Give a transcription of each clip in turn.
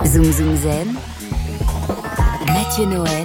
Zoom Zoom Zen, Mathieu Noël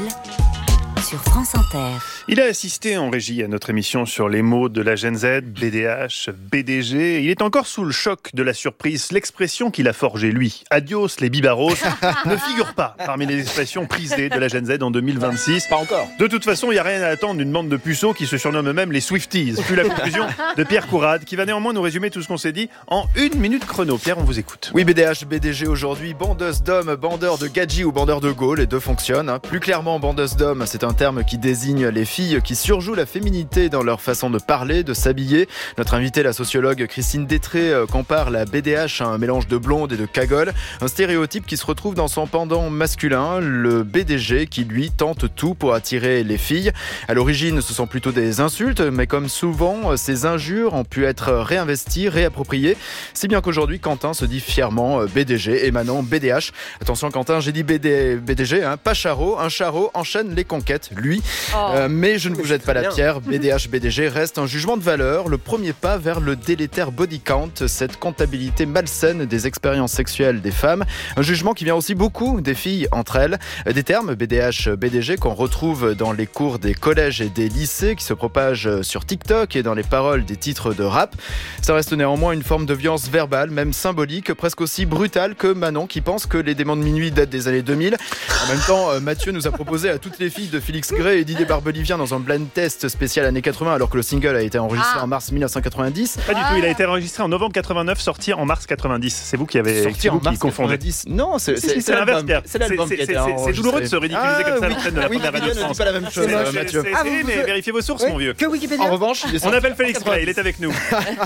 sur France Inter. Il a assisté en régie à notre émission sur les mots de la Gen Z, BDH, BDG. Il est encore sous le choc de la surprise. L'expression qu'il a forgée, lui, adios les bibaros, ne figure pas parmi les expressions prisées de la Gen Z en 2026. Pas encore. De toute façon, il n'y a rien à attendre d'une bande de puceaux qui se surnomment eux-mêmes les Swifties. Puis la conclusion de Pierre Courade, qui va néanmoins nous résumer tout ce qu'on s'est dit en 1 minute chrono. Pierre, on vous écoute. Oui, BDH, BDG aujourd'hui, bandeuse d'hommes, bandeur de gadji ou bandeur de go, les deux fonctionnent. Plus clairement, bandeuse d'hommes, c'est un terme qui désigne les filles qui surjouent la féminité dans leur façon de parler, de s'habiller. Notre invitée, la sociologue Christine Détré, compare la BDH à un mélange de blonde et de cagole. Un stéréotype qui se retrouve dans son pendant masculin, le BDG, qui lui tente tout pour attirer les filles. À l'origine, ce sont plutôt des insultes, mais comme souvent, ces injures ont pu être réinvesties, réappropriées. Si bien qu'aujourd'hui, Quentin se dit fièrement BDG et Manon BDH. Attention Quentin, j'ai dit BDG, pas Charo. Un Charo enchaîne les conquêtes, lui. Mais je ne vous jette pas la pierre. BDH, BDG reste un jugement de valeur, le premier pas vers le délétère body count, cette comptabilité malsaine des expériences sexuelles des femmes. Un jugement qui vient aussi beaucoup des filles entre elles. Des termes BDH, BDG qu'on retrouve dans les cours des collèges et des lycées, qui se propagent sur TikTok et dans les paroles des titres de rap. Ça reste néanmoins une forme de violence verbale, même symbolique, presque aussi brutale que Manon, qui pense que les démons de minuit datent des années 2000. En même temps, Mathieu nous a proposé à toutes les filles de Félix Gray et Didier Barbelivien dans un blind test spécial années 80, alors que le single a été enregistré en mars 1990. Pas du tout, il a été enregistré en novembre 89, sorti en mars 90. C'est vous qui avez confondé. Non, c'est l'inverse, Pierre. C'est l'album qui a été enregistré. C'est douloureux de se ridiculiser comme ça à l'antenne de la première radio de France. C'est pas la même chose, Mathieu. Mais vérifiez vos sources, mon vieux. Que Wikipédia. En revanche, on appelle Félix Gray, il est avec nous.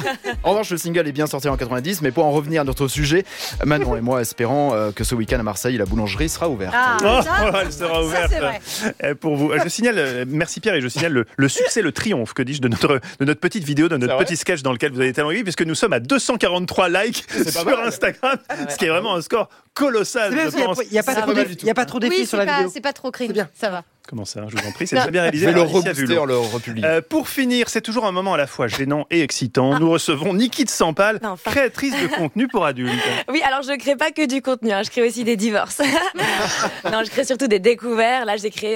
En revanche, le single est bien sorti en 90, mais pour en revenir à notre sujet, Manon et moi espérons que ce week-end à Marseille, la boulangerie sera ouverte. Elle sera ouverte pour vous. Je signale, merci Pierre, et je signale le succès, le triomphe, que dis-je, de notre petite vidéo, de notre petit sketch dans lequel vous avez été envoyé, puisque nous sommes à 243 likes sur Instagram, ce qui est vraiment un score colossal, je pense. Il n'y a pas trop d'effets sur la vidéo. C'est pas trop cringe, ça va. Comment ça, je vous en prie, c'est très bien réalisé. Je vais le rebooster, on le republie. Pour finir, c'est toujours un moment à la fois gênant et excitant. Nous recevons Niki de Sampal, créatrice de contenu pour adultes. Oui, alors je crée pas que du contenu, je crée aussi des divorces. Non, je crée surtout des découvertes. Là, j'ai créé,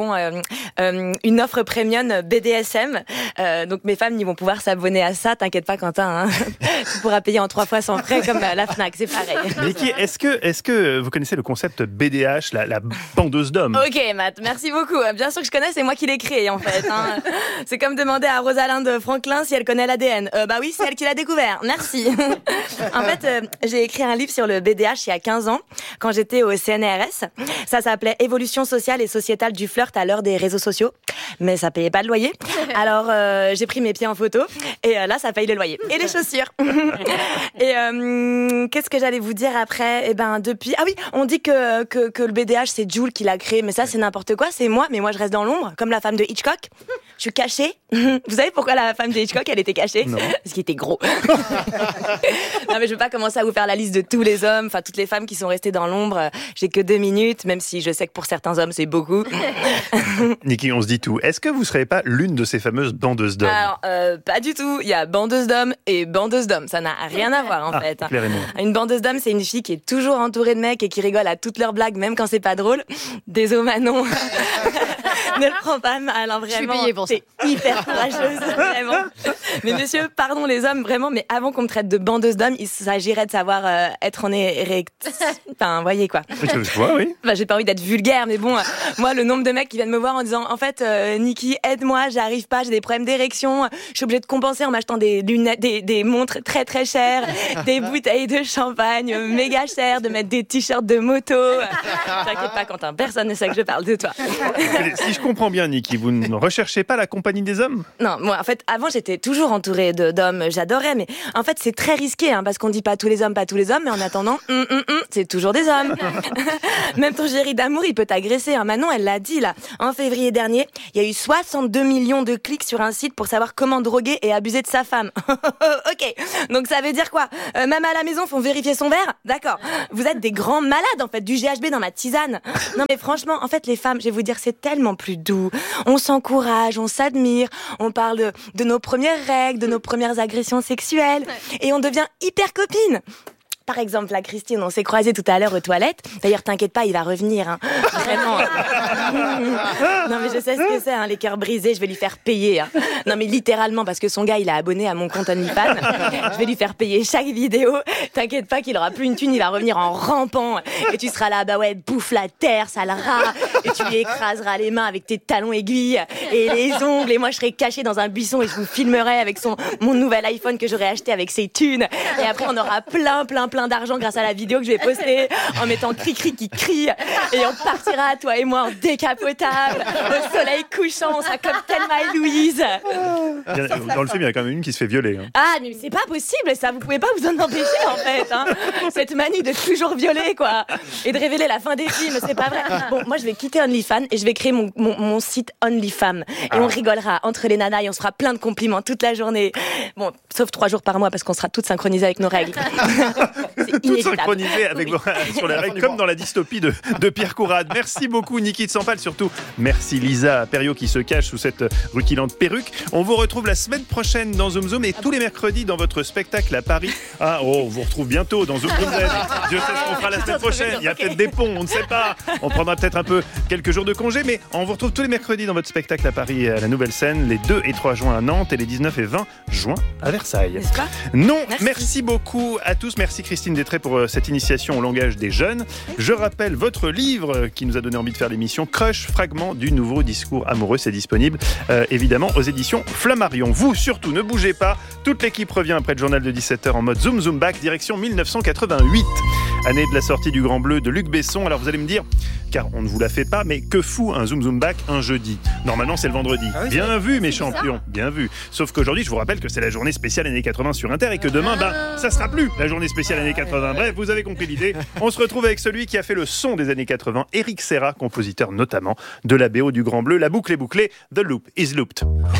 une offre premium BDSM. Donc mes femmes, ils vont pouvoir s'abonner à ça. T'inquiète pas, Quentin. Tu pourras payer en 3 fois sans frais comme la Fnac, c'est pareil. Niki, est-ce que vous connaissez le concept BDH, la bandeuse d'hommes? Ok, Matt, merci beaucoup. Bien sûr que je connais, c'est moi qui l'ai créé en fait. C'est comme demander à Rosalind Franklin si elle connaît l'ADN. Bah oui, c'est elle qui l'a découvert. Merci. En fait, j'ai écrit un livre sur le BDH il y a 15 ans, quand j'étais au CNRS. Ça s'appelait Évolution sociale et sociétale du flirt à l'heure des réseaux sociaux. Mais ça payait pas le loyer. Alors j'ai pris mes pieds en photo et là ça paye le loyer. Et les chaussures. Et qu'est-ce que j'allais vous dire après? Depuis... Ah oui, on dit que le BDH c'est Jules qui l'a créé, mais ça c'est n'importe quoi, c'est moi, mais moi je reste dans l'ombre, comme la femme de Hitchcock. Je suis cachée. Vous savez pourquoi la femme de Hitchcock elle était cachée? Non. Parce qu'il était gros. Non mais je veux pas commencer à vous faire la liste de tous les hommes, enfin toutes les femmes qui sont restées dans l'ombre. J'ai que 2 minutes, même si je sais que pour certains hommes c'est beaucoup. Niki, on se dit tout. Est-ce que vous serez pas l'une de ces fameuses bandeuses d'hommes? Alors, pas du tout. Il y a bandeuse d'hommes et bandeuse d'hommes. Ça n'a rien à voir en fait. Éclairez-moi. Une bandeuse d'hommes, c'est une fille qui est toujours entourée de mecs et qui rigole à toutes leurs blagues, même quand c'est pas drôle. Désolé Manon. Ne le prends pas mal, vraiment. Je suis payée pour ça. C'est hyper courageuse, vraiment. Mais monsieur, pardon les hommes, vraiment, mais avant qu'on me traite de bandeuse d'hommes, il s'agirait de savoir être en érect. Enfin, voyez quoi. Je vois, oui. J'ai pas envie d'être vulgaire, mais bon, moi, le nombre de mecs qui viennent me voir en disant, en fait, Niki, aide-moi, j'arrive pas, j'ai des problèmes d'érection, je suis obligée de compenser en m'achetant des lunettes, des montres très très chères, des bouteilles de champagne méga chères, de mettre des t-shirts de moto. T'inquiète pas, Quentin, personne ne sait que je parle de toi. Si je comprends bien, Niki, vous ne recherchez pas la compagnie des hommes? Non, moi, en fait, avant, j'étais toujours entourée d'hommes, j'adorais, mais en fait, c'est très risqué, parce qu'on dit pas tous les hommes, mais en attendant, c'est toujours des hommes. Même ton chéri d'amour, il peut t'agresser. Manon, elle l'a dit, là. En février dernier, il y a eu 62 millions de clics sur un site pour savoir comment droguer et abuser de sa femme. Ok. Donc, ça veut dire quoi? Même à la maison, font vérifier son verre? D'accord. Vous êtes des grands malades, en fait, du GHB dans ma tisane. Non, mais franchement, en fait, les femmes, je vais vous dire, c'est tellement plus doux. On s'encourage, on s'admire, on parle de nos premières règles, de nos premières agressions sexuelles, et on devient hyper copines. par exemple, là, Christine, on s'est croisés tout à l'heure aux toilettes. D'ailleurs, t'inquiète pas, il va revenir, hein. Vraiment. Non, mais je sais ce que c'est, hein, les cœurs brisés, je vais lui faire payer, hein. Non, mais littéralement, parce que son gars, il est abonné à mon compte OnlyFans. Je vais lui faire payer chaque vidéo. T'inquiète pas qu'il aura plus une thune, il va revenir en rampant. Et tu seras là, bah ouais, bouffe la terre, sale rat. Et tu lui écraseras les mains avec tes talons aiguilles et les ongles. Et moi, je serai cachée dans un buisson et je vous filmerai avec mon nouvel iPhone que j'aurais acheté avec ses thunes. Et après, on aura plein d'argent grâce à la vidéo que je vais poster en mettant cri-cri qui crie. Et on partira, toi et moi, en décapotable, au soleil couchant, on sera comme Thelma et Louise. Dans le film, il y a quand même une qui se fait violer. Hein. Ah, mais c'est pas possible, ça, vous pouvez pas vous en empêcher, en fait. Hein. Cette manie de toujours violer, quoi. Et de révéler la fin des films, c'est pas vrai. Bon, moi, je vais quitter OnlyFans et je vais créer mon site OnlyFam. Et on rigolera entre les nanas et on se fera plein de compliments toute la journée. Bon, sauf 3 jours par mois parce qu'on sera toutes synchronisées avec nos règles. C'est toutes synchronisées avec sur les règles, comme dans la dystopie de Pierre Courade. Merci beaucoup, Niki de Sampal. Surtout, merci Lisa Perriot qui se cache sous cette rutilante perruque. On vous retrouve la semaine prochaine dans Zoom Zoom et tous les mercredis dans votre spectacle à Paris. On vous retrouve bientôt dans Zoom Zoom Z. Dieu sait ce qu'on fera la semaine prochaine. Il y a peut-être des ponts, on ne sait pas. On prendra peut-être quelques jours de congé, mais on vous retrouve tous les mercredis dans votre spectacle à Paris à la Nouvelle Scène, les 2 et 3 juin à Nantes et les 19 et 20 juin à Versailles. N'est-ce pas ? Non, merci beaucoup à tous. Merci Christine Détré pour cette initiation au langage des jeunes. Je rappelle votre livre qui nous a donné envie de faire l'émission, Crush, fragment du nouveau discours amoureux. C'est disponible évidemment aux éditions Flammarion. Vous surtout ne bougez pas. Toute l'équipe revient après le journal de 17h en mode Zoom Zoom Back, direction 1988. Année de la sortie du Grand Bleu de Luc Besson. Alors vous allez me dire, car on ne vous la fait pas, mais que fout un Zoom Zoom Back un jeudi ? Normalement c'est le vendredi. Bien vu mes champions, bien vu. Sauf qu'aujourd'hui je vous rappelle que c'est la journée spéciale années 80 sur Inter et que demain, ça sera plus la journée spéciale années 80. Bref, vous avez compris l'idée. On se retrouve avec celui qui a fait le son des années 80, Eric Serra, compositeur notamment de la BO du Grand Bleu. La boucle est bouclée, The Loop is Looped.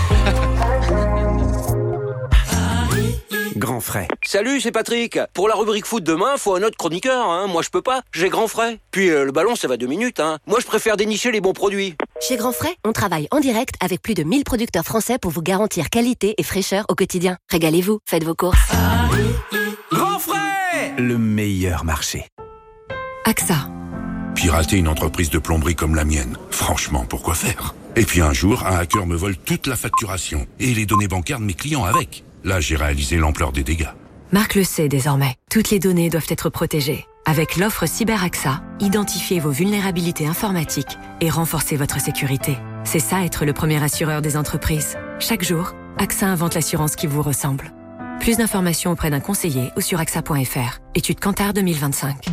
Grand frais. Salut, c'est Patrick. Pour la rubrique foot demain, faut un autre chroniqueur. Hein. Moi, je peux pas. J'ai grand frais. Puis le ballon, ça va 2 minutes. Hein. Moi, je préfère dénicher les bons produits. Chez Grand Frais, on travaille en direct avec plus de 1000 producteurs français pour vous garantir qualité et fraîcheur au quotidien. Régalez-vous, faites vos courses. Grand frais, le meilleur marché. AXA. Pirater une entreprise de plomberie comme la mienne, franchement, pourquoi faire ? Et puis un jour, un hacker me vole toute la facturation et les données bancaires de mes clients avec. Là, j'ai réalisé l'ampleur des dégâts. Marc le sait désormais. Toutes les données doivent être protégées. Avec l'offre CyberAXA, identifiez vos vulnérabilités informatiques et renforcez votre sécurité. C'est ça être le premier assureur des entreprises. Chaque jour, AXA invente l'assurance qui vous ressemble. Plus d'informations auprès d'un conseiller ou sur axa.fr. Étude Kantar 2025.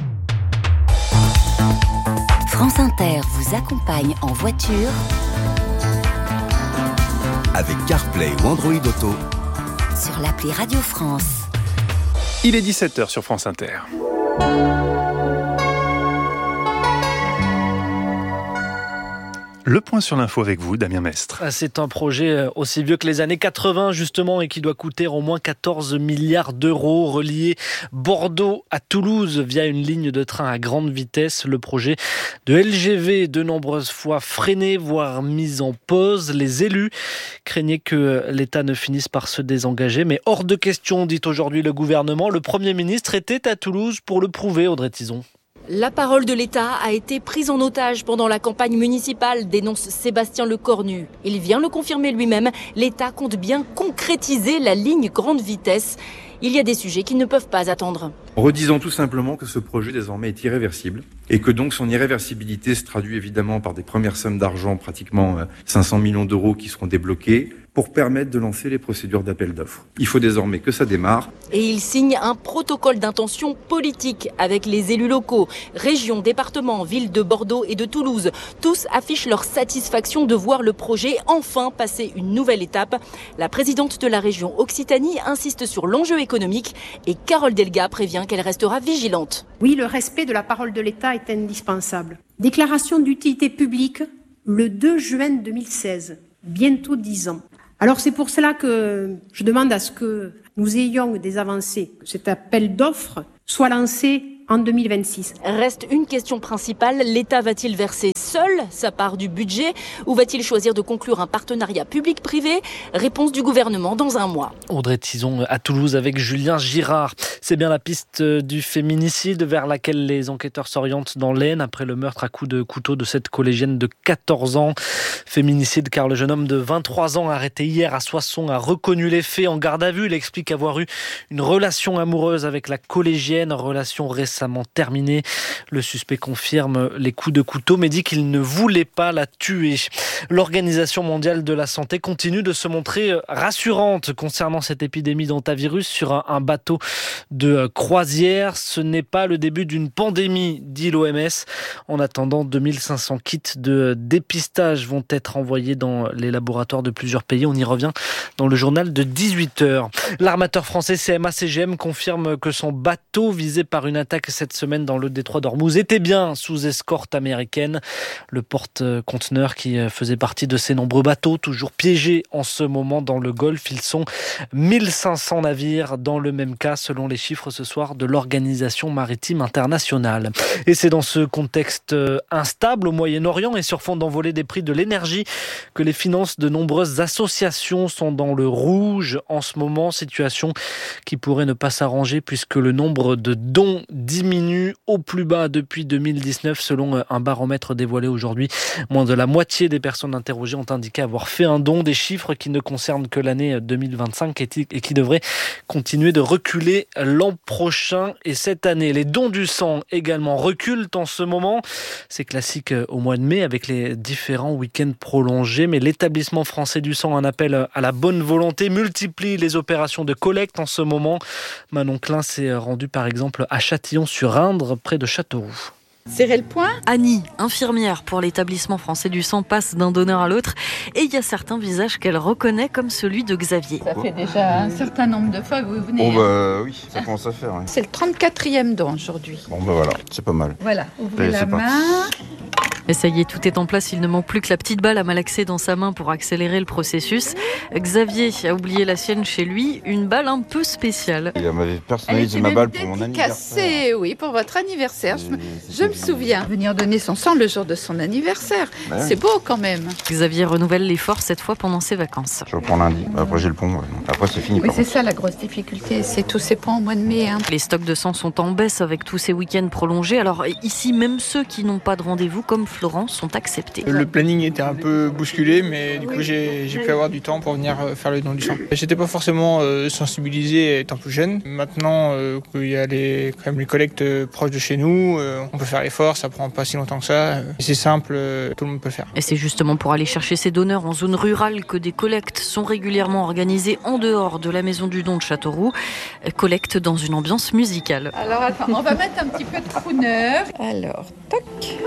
France Inter vous accompagne en voiture avec CarPlay ou Android Auto sur l'appli Radio France. Il est 17h sur France Inter. Le point sur l'info avec vous, Damien Mestre. C'est un projet aussi vieux que les années 80 justement et qui doit coûter au moins 14 milliards d'euros, relier Bordeaux à Toulouse via une ligne de train à grande vitesse. Le projet de LGV de nombreuses fois freiné, voire mis en pause. Les élus craignaient que l'État ne finisse par se désengager, mais hors de question, dit aujourd'hui le gouvernement. Le Premier ministre était à Toulouse pour le prouver, Audrey Tison. La parole de l'État a été prise en otage pendant la campagne municipale, dénonce Sébastien Lecornu. Il vient le confirmer lui-même, l'État compte bien concrétiser la ligne grande vitesse. Il y a des sujets qui ne peuvent pas attendre. Redisons tout simplement que ce projet désormais est irréversible et que donc son irréversibilité se traduit évidemment par des premières sommes d'argent, pratiquement 500 millions d'euros qui seront débloqués pour permettre de lancer les procédures d'appel d'offres. Il faut désormais que ça démarre. Et il signe un protocole d'intention politique avec les élus locaux, régions, départements, villes de Bordeaux et de Toulouse. Tous affichent leur satisfaction de voir le projet enfin passer une nouvelle étape. La présidente de la région Occitanie insiste sur l'enjeu économique et Carole Delga prévient qu'elle restera vigilante. Oui, le respect de la parole de l'État est indispensable. Déclaration d'utilité publique le 2 juin 2016, bientôt 10 ans. Alors c'est pour cela que je demande à ce que nous ayons des avancées, que cet appel d'offres soit lancé en 2026. Reste une question principale, l'État va-t-il verser seul sa part du budget ou va-t-il choisir de conclure un partenariat public-privé ? Réponse du gouvernement dans un mois. Audrey Tizon à Toulouse avec Julien Girard. C'est bien la piste du féminicide vers laquelle les enquêteurs s'orientent dans l'Aisne après le meurtre à coups de couteau de cette collégienne de 14 ans. Féminicide car le jeune homme de 23 ans arrêté hier à Soissons a reconnu les faits en garde à vue. Il explique avoir eu une relation amoureuse avec la collégienne, relation récemment terminée. Le suspect confirme les coups de couteau mais dit qu'il ne voulait pas la tuer. L'Organisation mondiale de la santé continue de se montrer rassurante concernant cette épidémie d'hantavirus sur un bateau de croisière. Ce n'est pas le début d'une pandémie, dit l'OMS. En attendant, 2500 kits de dépistage vont être envoyés dans les laboratoires de plusieurs pays. On y revient dans le journal de 18h. L'armateur français CMA-CGM confirme que son bateau visé par une attaque cette semaine dans le détroit d'Ormuz était bien sous escorte américaine. Le porte-conteneur qui faisait partie de ces nombreux bateaux, toujours piégés en ce moment dans le Golfe. Ils sont 1500 navires dans le même cas, selon les chiffres ce soir de l'Organisation maritime internationale. Et c'est dans ce contexte instable au Moyen-Orient et sur fond d'envolée des prix de l'énergie que les finances de nombreuses associations sont dans le rouge en ce moment. Situation qui pourrait ne pas s'arranger puisque le nombre de dons diminue au plus bas depuis 2019 selon un baromètre dévoilé aujourd'hui. Moins de la moitié des personnes interrogées ont indiqué avoir fait un don, des chiffres qui ne concernent que l'année 2025 et qui devraient continuer de reculer l'an prochain et cette année. Les dons du sang également reculent en ce moment. C'est classique au mois de mai avec les différents week-ends prolongés, mais l'établissement français du sang en appelle à la bonne volonté, multiplie les opérations de collecte en ce moment. Manon Klein s'est rendue par exemple à Châtillon-sur-Indre, près de Châteauroux. Serrez le point. Annie, infirmière pour l'établissement français du sang, passe d'un donneur à l'autre et il y a certains visages qu'elle reconnaît comme celui de Xavier. Ça fait déjà un certain nombre de fois que vous venez. Oui, ça commence à faire. Oui. C'est le 34e don aujourd'hui. Bon voilà, c'est pas mal. Voilà, ouvrez la main. Et ça y est, tout est en place. Il ne manque plus que la petite balle à malaxer dans sa main pour accélérer le processus. Xavier a oublié la sienne chez lui, une balle un peu spéciale. Il m'avait personnalisé ma balle pour mon anniversaire. Oui, pour votre anniversaire. Je me souviens. Venir donner son sang le jour de son anniversaire. Ouais. C'est beau quand même. Xavier renouvelle l'effort cette fois pendant ses vacances. Je reprends lundi. Après j'ai le pont. Après c'est fini. Oui, c'est ça la grosse difficulté. C'est tous ces ponts au mois de mai. Les stocks de sang sont en baisse avec tous ces week-ends prolongés. Alors ici, même ceux qui n'ont pas de rendez-vous comme Florent sont acceptés. Le planning était un peu bousculé, mais du coup j'ai pu avoir du temps pour venir faire le don du sang. J'étais pas forcément sensibilisé étant plus jeune. Maintenant qu'il y a quand même les collectes proches de chez nous, on peut faire l'effort, ça prend pas si longtemps que ça. C'est simple, tout le monde peut le faire. Et c'est justement pour aller chercher ces donneurs en zone rurale que des collectes sont régulièrement organisées en dehors de la maison du don de Châteauroux. Collecte dans une ambiance musicale. Alors attends, on va mettre un petit peu de crooner. Alors, toc.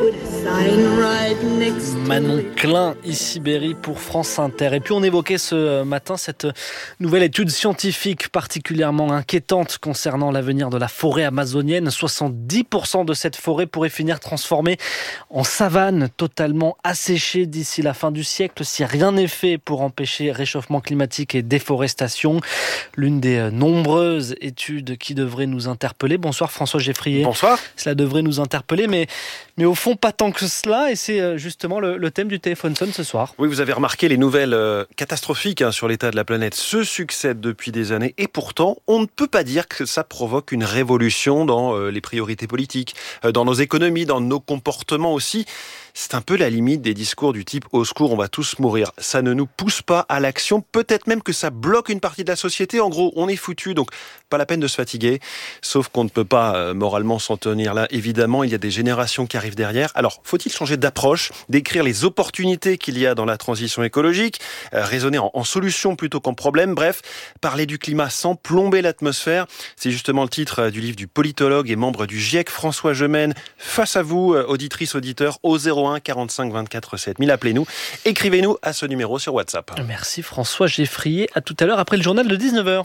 Manon Klein, ici Berry pour France Inter. Et puis on évoquait ce matin cette nouvelle étude scientifique particulièrement inquiétante concernant l'avenir de la forêt amazonienne. 70% de cette forêt pourrait finir transformée en savane totalement asséchée d'ici la fin du siècle si rien n'est fait pour empêcher réchauffement climatique et déforestation. L'une des nombreuses études qui devrait nous interpeller. Bonsoir François Geffrier. Bonsoir. Cela devrait nous interpeller, mais au fond pas tant que cela, et c'est justement le thème du téléphone sonne ce soir. Oui, vous avez remarqué, les nouvelles catastrophiques sur l'état de la planète se succèdent depuis des années, et pourtant, on ne peut pas dire que ça provoque une révolution dans les priorités politiques, dans nos économies, dans nos comportements aussi. C'est un peu la limite des discours du type « au secours, on va tous mourir ». Ça ne nous pousse pas à l'action, peut-être même que ça bloque une partie de la société. En gros, on est foutu, donc pas la peine de se fatiguer. Sauf qu'on ne peut pas moralement s'en tenir là. Évidemment, il y a des générations qui arrivent derrière. Alors, faut-il changer d'approche, décrire les opportunités qu'il y a dans la transition écologique, raisonner en solution plutôt qu'en problème. Bref, parler du climat sans plomber l'atmosphère. C'est justement le titre du livre du politologue et membre du GIEC, François Gemène. Face à vous, auditrices, auditeurs, au 01 45 24 7000. Appelez-nous, écrivez-nous à ce numéro sur WhatsApp. Merci François Geffrier. À tout à l'heure après le journal de 19h.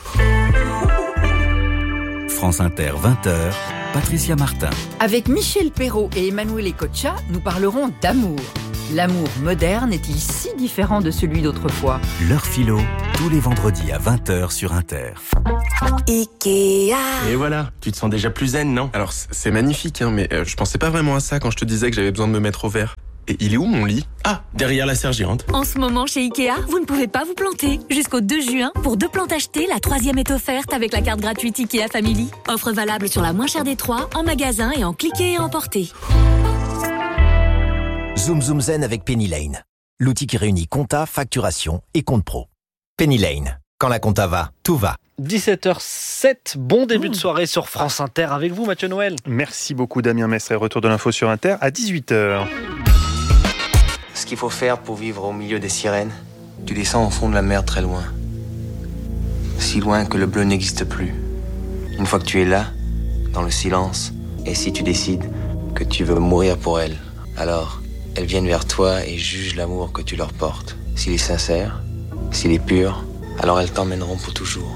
France Inter, 20h, Patricia Martin. Avec Michel Perrault et Emmanuel Ecocha, nous parlerons d'amour. L'amour moderne est-il si différent de celui d'autrefois ? L'heure philo, tous les vendredis à 20h sur Inter. Ikea. Et voilà, tu te sens déjà plus zen, non ? Alors c'est magnifique, hein, mais je pensais pas vraiment à ça quand je te disais que j'avais besoin de me mettre au vert. Et il est où mon lit ? Ah, derrière la sergente. En ce moment, chez Ikea, vous ne pouvez pas vous planter. Jusqu'au 2 juin, pour 2 plantes achetées, la 3e est offerte avec la carte gratuite Ikea Family. Offre valable sur la moins chère des 3, en magasin et en cliquer et emporter. Zoom Zoom Zen avec Penny Lane. L'outil qui réunit compta, facturation et compte pro. Penny Lane. Quand la compta va, tout va. 17h07, bon début de soirée sur France Inter avec vous Mathieu Noël. Merci beaucoup Damien Mestre et retour de l'info sur Inter à 18h. Ce qu'il faut faire pour vivre au milieu des sirènes, tu descends au fond de la mer très loin. Si loin que le bleu n'existe plus. Une fois que tu es là, dans le silence, et si tu décides que tu veux mourir pour elles, alors elles viennent vers toi et jugent l'amour que tu leur portes. S'il est sincère, s'il est pur, alors elles t'emmèneront pour toujours.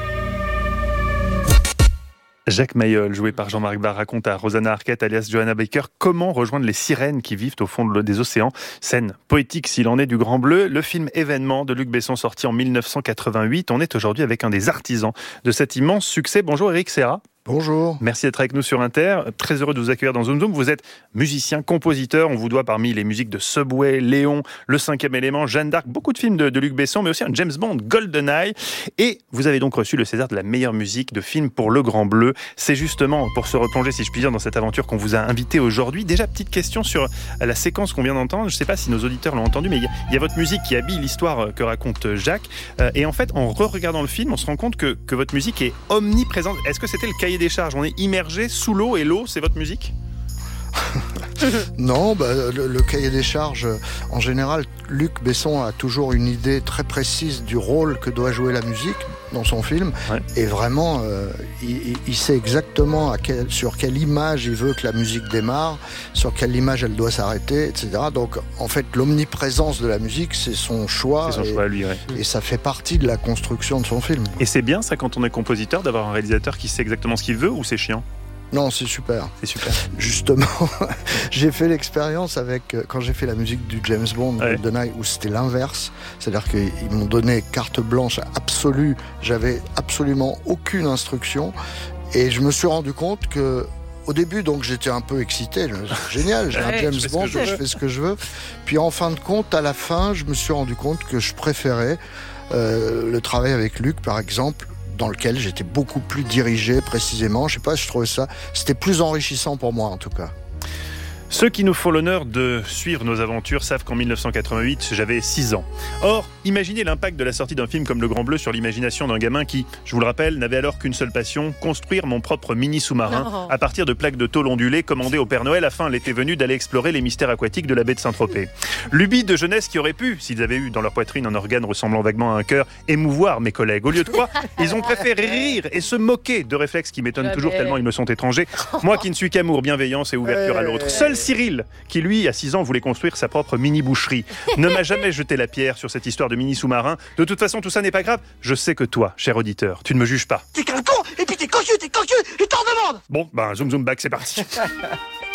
Jacques Mayol, joué par Jean-Marc Barr, raconte à Rosanna Arquette, alias Johanna Baker, comment rejoindre les sirènes qui vivent au fond des océans. Scène poétique s'il en est du Grand Bleu. Le film Événement de Luc Besson, sorti en 1988. On est aujourd'hui avec un des artisans de cet immense succès. Bonjour Éric Serra. Bonjour. Merci d'être avec nous sur Inter. Très heureux de vous accueillir dans Zoom Zoom. Vous êtes musicien, compositeur. On vous doit parmi les musiques de Subway, Léon, Le 5e élément, Jeanne d'Arc, beaucoup de films de Luc Besson, mais aussi un James Bond, GoldenEye. Et vous avez donc reçu le César de la meilleure musique de film pour Le Grand Bleu. C'est justement pour se replonger, si je puis dire, dans cette aventure qu'on vous a invité aujourd'hui. Déjà, petite question sur la séquence qu'on vient d'entendre. Je ne sais pas si nos auditeurs l'ont entendu, mais il y a votre musique qui habille l'histoire que raconte Jacques. Et en fait, en re-regardant le film, on se rend compte que votre musique est omniprésente. Est-ce que c'était le cahier des charges ? On est immergé sous l'eau et l'eau, c'est votre musique ? Non, le cahier des charges, en général, Luc Besson a toujours une idée très précise du rôle que doit jouer la musique dans son film. Ouais. Et vraiment, il sait exactement sur quelle image il veut que la musique démarre, sur quelle image elle doit s'arrêter, etc. Donc, en fait, l'omniprésence de la musique, c'est son choix. C'est son choix à lui, ouais. Et ça fait partie de la construction de son film. Et c'est bien, ça, quand on est compositeur, d'avoir un réalisateur qui sait exactement ce qu'il veut, ou c'est chiant ? Non, c'est super. C'est super. Justement, j'ai fait l'expérience quand j'ai fait la musique du James Bond, GoldenEye, où c'était l'inverse. C'est-à-dire qu'ils m'ont donné carte blanche absolue. J'avais absolument aucune instruction. Et je me suis rendu compte que, au début, donc, j'étais un peu excité. C'est génial, j'ai un James Bond, je fais ce que je veux. Puis en fin de compte, à la fin, je me suis rendu compte que je préférais le travail avec Luc, par exemple, dans lequel j'étais beaucoup plus dirigé précisément. Je sais pas, je trouvais ça, c'était plus enrichissant pour moi en tout cas. Ceux qui nous font l'honneur de suivre nos aventures savent qu'en 1988, j'avais 6 ans. Or, imaginez l'impact de la sortie d'un film comme Le Grand Bleu sur l'imagination d'un gamin qui, je vous le rappelle, n'avait alors qu'une seule passion, construire mon propre mini-sous-marin à partir de plaques de tôle ondulées commandées au Père Noël afin, l'été venu, d'aller explorer les mystères aquatiques de la baie de Saint-Tropez. Lubie de jeunesse qui aurait pu, s'ils avaient eu dans leur poitrine un organe ressemblant vaguement à un cœur, émouvoir mes collègues. Au lieu de quoi, ils ont préféré rire et se moquer de réflexes qui m'étonnent toujours tellement ils me sont étrangers. Moi qui ne suis qu'amour, bienveillance et ouverture à l'autre. Seul Cyril, qui lui, à 6 ans, voulait construire sa propre mini-boucherie, ne m'a jamais jeté la pierre sur cette histoire de mini-sous-marin. De toute façon, tout ça n'est pas grave. Je sais que toi, cher auditeur, tu ne me juges pas. T'es qu'un con, et puis t'es cocu, et t'en demandes. Bon, Zoom Zoom back, c'est parti.